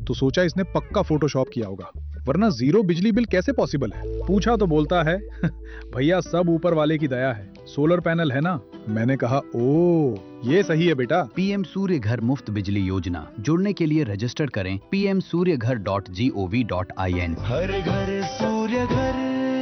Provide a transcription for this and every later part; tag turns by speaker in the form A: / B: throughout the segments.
A: तो सोचा इसने पक्का फोटोशॉप किया होगा, वरना जीरो बिजली बिल कैसे पॉसिबल है। पूछा तो बोलता है भैया सब ऊपर वाले की दया है, सोलर पैनल है ना। मैंने कहा ओ ये सही है बेटा।
B: पीएम सूर्य घर मुफ्त बिजली योजना, जुड़ने के लिए रजिस्टर करें pmsuryaghar.gov.in।
C: हर घर सूर्य घर।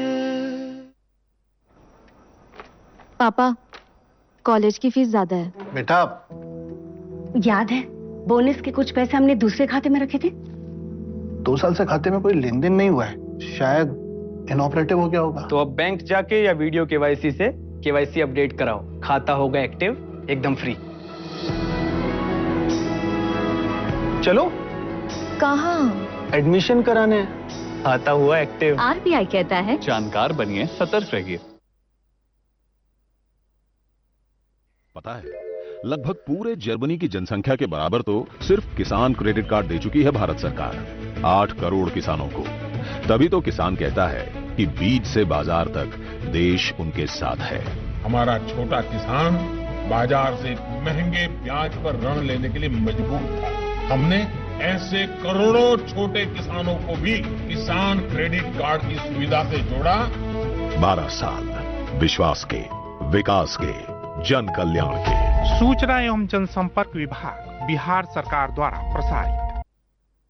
D: पापा, कॉलेज की फीस ज्यादा है।
E: बेटा
D: याद है बोनस के कुछ पैसे हमने दूसरे खाते में रखे थे।
E: 2 साल से खाते में कोई लेन देन नहीं हुआ है, शायद इनऑपरेटिव हो गया होगा।
F: तो अब बैंक जाके या वीडियो केवाईसी से केवाईसी अपडेट कराओ, खाता होगा एक्टिव एकदम फ्री। चलो
D: कहाँ?
F: एडमिशन कराने, खाता हुआ एक्टिव।
D: आरबीआई कहता है
G: जानकार बनिए, सतर्क रहिए।
H: पता है लगभग पूरे जर्मनी की जनसंख्या के बराबर तो सिर्फ किसान क्रेडिट कार्ड दे चुकी है भारत सरकार 8 करोड़ किसानों को। तभी तो किसान कहता है कि बीज से बाजार तक देश उनके साथ है।
I: हमारा छोटा किसान बाजार से महंगे ब्याज पर ऋण लेने के लिए मजबूर था। हमने ऐसे करोड़ों छोटे किसानों को भी किसान क्रेडिट कार्ड की सुविधा से जोड़ा।
H: 12 साल विश्वास के, विकास के, जन कल्याण के।
J: सूचना एवं जनसंपर्क विभाग, बिहार सरकार द्वारा प्रसारित।